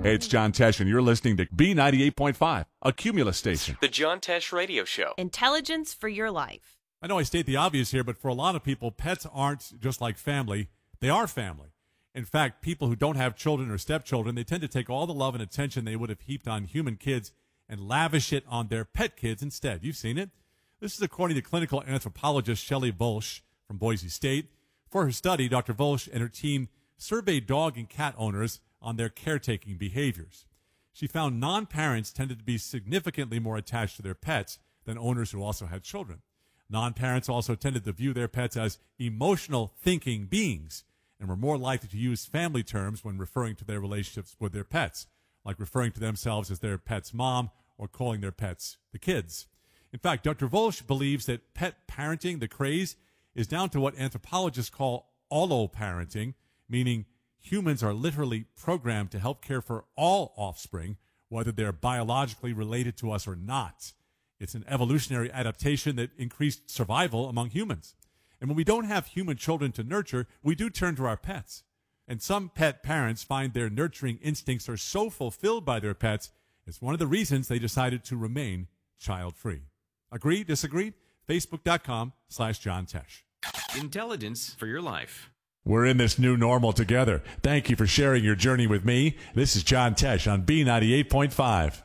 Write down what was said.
Hey, it's John Tesh, and you're listening to B98.5, a Cumulus station. The John Tesh Radio Show. Intelligence for your life. I know I state the obvious here, but for a lot of people, pets aren't just like family. They are family. In fact, people who don't have children or stepchildren, they tend to take all the love and attention they would have heaped on human kids and lavish it on their pet kids instead. You've seen it. This is according to clinical anthropologist Shelley Volsch from Boise State. For her study, Dr. Volsch and her team surveyed dog and cat owners on their caretaking behaviors. She found non-parents tended to be significantly more attached to their pets than owners who also had children. Non-parents also tended to view their pets as emotional thinking beings and were more likely to use family terms when referring to their relationships with their pets, like referring to themselves as their pet's mom or calling their pets the kids. In fact, Dr. Volsch believes that pet parenting, the craze, is down to what anthropologists call alloparenting, meaning humans are literally programmed to help care for all offspring, whether they're biologically related to us or not. It's an evolutionary adaptation that increased survival among humans. And when we don't have human children to nurture, we do turn to our pets. And some pet parents find their nurturing instincts are so fulfilled by their pets, it's one of the reasons they decided to remain child-free. Agree? Disagree? Facebook.com/John Tesh. Intelligence for your life. We're in this new normal together. Thank you for sharing your journey with me. This is John Tesh on B98.5.